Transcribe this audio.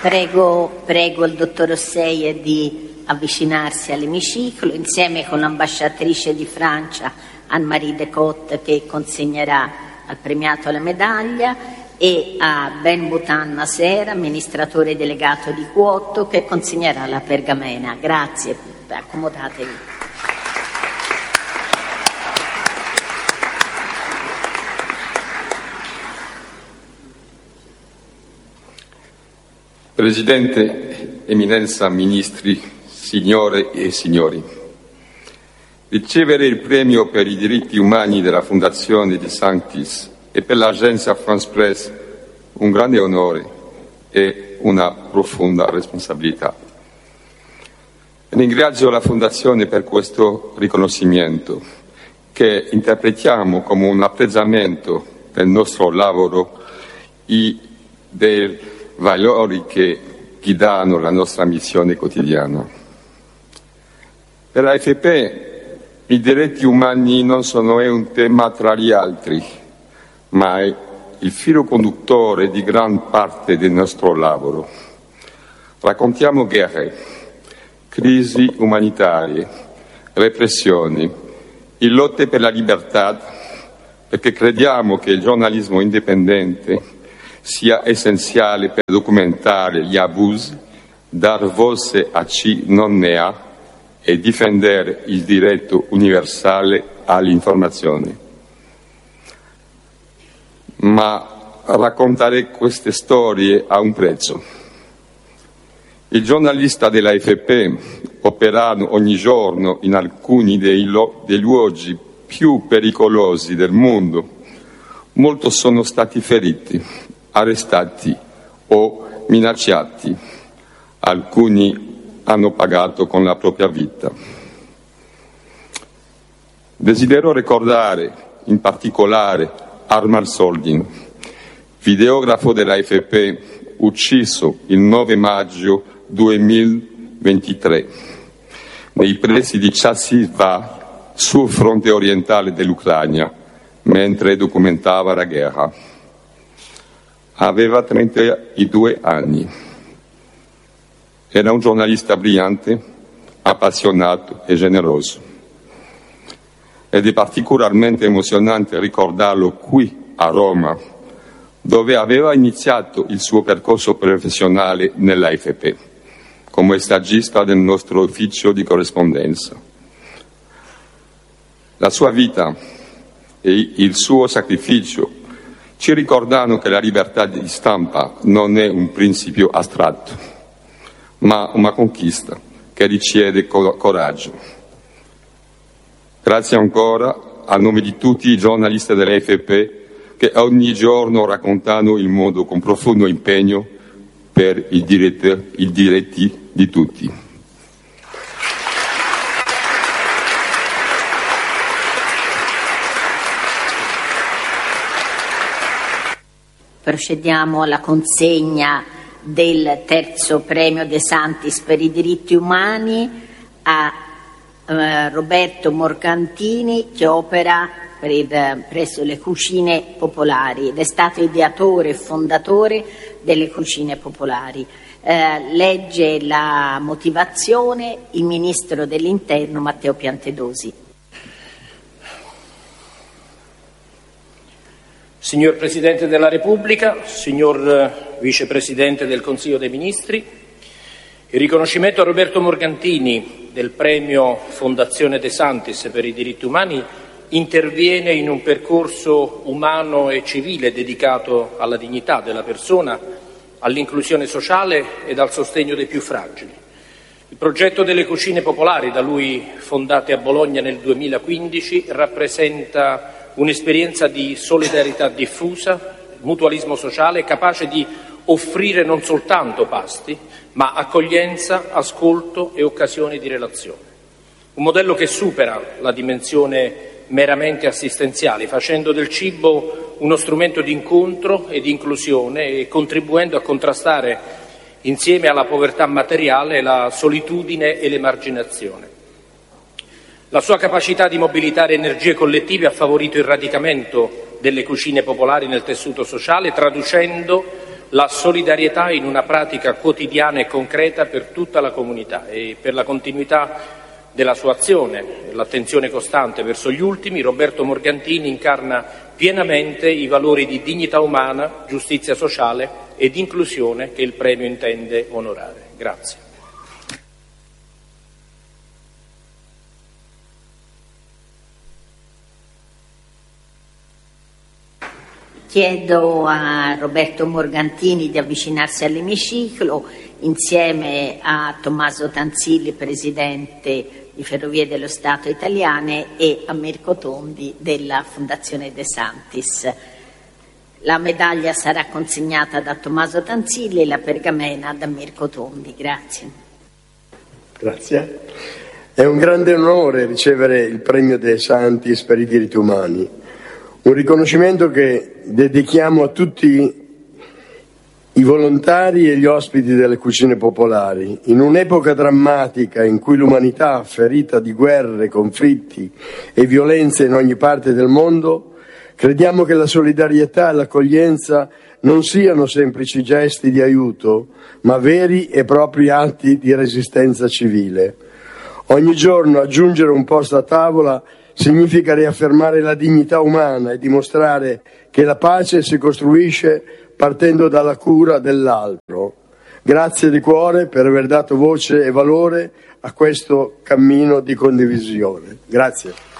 Prego il dottor Osseie di avvicinarsi all'emiciclo insieme con l'ambasciatrice di Francia Anne-Marie Decotte, che consegnerà al premiato la medaglia, e a Ben Boutan Nasser, amministratore delegato di Quotto, che consegnerà la pergamena. Grazie, accomodatevi. Presidente, Eminenza, Ministri, signore e signori, ricevere il premio per i diritti umani della Fondazione De Sanctis e per l'agenzia France Presse un grande onore e una profonda responsabilità. Ringrazio la Fondazione per questo riconoscimento, che interpretiamo come un apprezzamento del nostro lavoro e dei valori che guidano la nostra missione quotidiana. Per l'AFP i diritti umani non sono un tema tra gli altri, ma è il filo conduttore di gran parte del nostro lavoro. Raccontiamo guerre, crisi umanitarie, repressioni, e lotte per la libertà, perché crediamo che il giornalismo indipendente sia essenziale per documentare gli abusi, dar voce a chi non ne ha e difendere il diritto universale all'informazione. Ma raccontare queste storie ha un prezzo. I giornalisti dell'AFP operano ogni giorno in alcuni dei luoghi più pericolosi del mondo. Molti sono stati feriti, arrestati o minacciati. Alcuni hanno pagato con la propria vita. Desidero ricordare in particolare Armand Soldin, videografo dell'AFP, ucciso il 9 maggio 2023 nei pressi di Chasiv, sul fronte orientale dell'Ucraina, mentre documentava la guerra. Aveva 32 anni. Era un giornalista brillante, appassionato e generoso. Ed è particolarmente emozionante ricordarlo qui a Roma, dove aveva iniziato il suo percorso professionale nell'AFP, come stagista del nostro ufficio di corrispondenza. La sua vita e il suo sacrificio ci ricordano che la libertà di stampa non è un principio astratto, ma una conquista che richiede coraggio. Grazie ancora a nome di tutti i giornalisti dell'AFP che ogni giorno raccontano il mondo con profondo impegno per i diritti di tutti. Procediamo alla consegna del terzo premio De Sanctis per i diritti umani a Roberto Morgantini, che opera presso le Cucine Popolari ed è stato ideatore e fondatore delle Cucine Popolari. Legge la motivazione il Ministro dell'Interno Matteo Piantedosi. Signor Presidente della Repubblica, signor Vicepresidente del Consiglio dei Ministri, il riconoscimento a Roberto Morgantini del premio Fondazione De Sanctis per i diritti umani interviene in un percorso umano e civile dedicato alla dignità della persona, all'inclusione sociale ed al sostegno dei più fragili. Il progetto delle Cucine Popolari, da lui fondate a Bologna nel 2015, rappresenta un'esperienza di solidarietà diffusa, mutualismo sociale, capace di offrire non soltanto pasti, ma accoglienza, ascolto e occasioni di relazione. Un modello che supera la dimensione meramente assistenziale, facendo del cibo uno strumento di incontro e di inclusione e contribuendo a contrastare, insieme alla povertà materiale, la solitudine e l'emarginazione. La sua capacità di mobilitare energie collettive ha favorito il radicamento delle cucine popolari nel tessuto sociale, traducendo la solidarietà in una pratica quotidiana e concreta per tutta la comunità e per la continuità della sua azione e l'attenzione costante verso gli ultimi, Roberto Morgantini incarna pienamente i valori di dignità umana, giustizia sociale ed inclusione che il premio intende onorare. Grazie. Chiedo a Roberto Morgantini di avvicinarsi all'emiciclo insieme a Tommaso Tanzilli, Presidente di Ferrovie dello Stato Italiane, e a Mirko Tondi della Fondazione De Santis. La medaglia sarà consegnata da Tommaso Tanzilli e la pergamena da Mirko Tondi. Grazie. Grazie. È un grande onore ricevere il premio De Santis per i diritti umani, un riconoscimento che dedichiamo a tutti i volontari e gli ospiti delle cucine popolari. In un'epoca drammatica in cui l'umanità, ferita di guerre, conflitti e violenze in ogni parte del mondo, crediamo che la solidarietà e l'accoglienza non siano semplici gesti di aiuto, ma veri e propri atti di resistenza civile. Ogni giorno aggiungere un posto a tavola significa riaffermare la dignità umana e dimostrare che la pace si costruisce partendo dalla cura dell'altro. Grazie di cuore per aver dato voce e valore a questo cammino di condivisione. Grazie.